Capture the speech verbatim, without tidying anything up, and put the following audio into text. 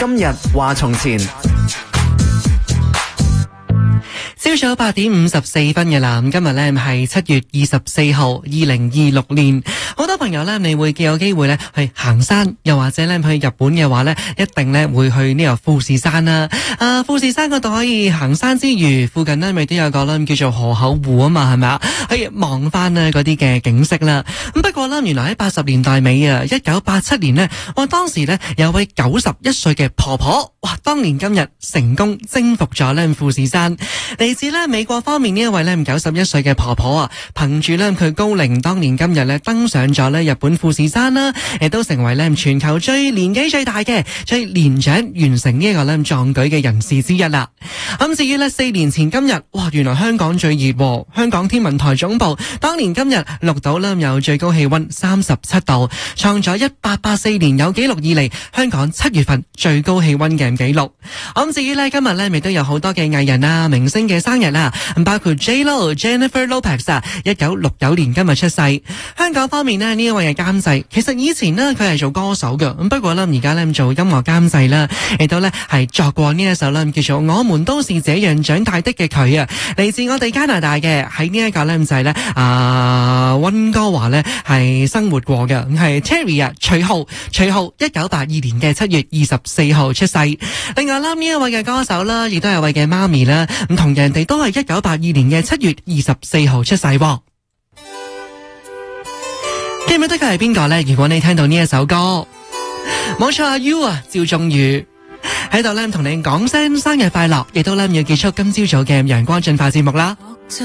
今日話從前。 朝早八點五十四分嘅啦，今日咧係七月二十四號，二零二六年。好多朋友咧，你會有機會咧去行山，又或者咧去日本嘅話咧，一定咧會去呢個富士山啦。啊，富士山嗰度可以行山之餘，附近咧咪都有個啦叫做河口湖啊嘛，係咪啊？可以望翻咧嗰啲嘅景色啦。咁不過咧，原來喺八十年代尾啊，一九八七年呢，我當時咧有位九十一歲嘅婆婆，哇！當年今日成功征服咗咧富士山。嚟自咧美國方面呢一位咧九十一歲嘅婆婆啊，憑住咧佢高齡，當年今日咧登上咗咧日本富士山啦，亦都成為咧全球最年紀最大嘅、最年長完成呢一個咧壯舉嘅人士之一啦。咁至於咧四年前今日，哇！原來香港最熱，香港天文台總部當年今日錄到咧有最高氣溫三十七度，創咗一八八四年有紀錄以嚟香港七月份最高氣溫嘅紀錄。咁至於咧今日咧，亦都有好多嘅藝人啊、明星嘅生日啦，包括 J Lo Jennifer Lopez 啊，一九六九年今日出世。香港方面呢，呢一位嘅監製，其實以前呢，佢係做歌手嘅，咁不過呢，而家呢，做音樂監製啦，亦都呢，係作過呢一首呢叫做《我們都是這樣長大的》嘅佢啊，嚟自我哋加拿大嘅，喺呢一個呢，就係呢啊溫哥華呢，係生活過嘅，係 Terry 啊徐浩，徐浩一九八二年嘅七月二十四號出世。另外啦，呢一位嘅歌手啦，亦都係位嘅媽咪啦，咁同人哋都係一九八二年嘅七月二十四號出世。記唔記得佢係邊個呢？如果你聽到呢一首歌，冇錯啊 ，You 啊，趙仲宇喺度咧，同你講聲生日快樂，亦都咧要結束今朝早嘅陽光進化節目啦。